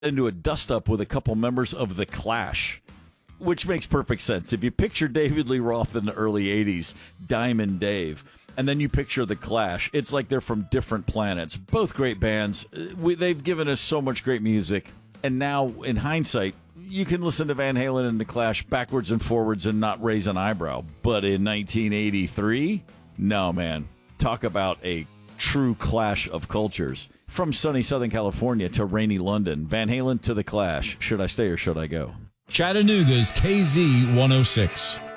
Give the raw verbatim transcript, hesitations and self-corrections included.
into a dust-up with a couple members of The Clash, which makes perfect sense. If you picture David Lee Roth in the early eighties, Diamond Dave, and then you picture The Clash, it's like they're from different planets. Both great bands. We, they've given us so much great music. And now, in hindsight, you can listen to Van Halen and The Clash backwards and forwards and not raise an eyebrow. But in nineteen eighty-three, no, man. Talk about a true clash of cultures. From sunny Southern California to rainy London, Van Halen to The Clash. Should I stay or should I go? Chattanooga's K Z one oh six.